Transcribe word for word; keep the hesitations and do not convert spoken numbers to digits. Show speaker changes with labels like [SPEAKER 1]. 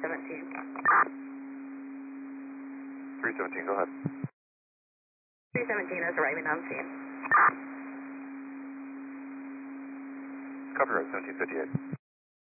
[SPEAKER 1] seventeen.
[SPEAKER 2] three seventeen, go ahead.
[SPEAKER 1] three seventeen is arriving on scene.
[SPEAKER 2] Copyright seventeen fifty-eight.